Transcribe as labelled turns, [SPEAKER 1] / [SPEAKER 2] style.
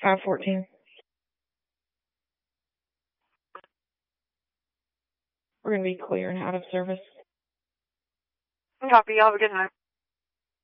[SPEAKER 1] 514. We're going to be clear and out of service.
[SPEAKER 2] Copy. Y'all have a good night.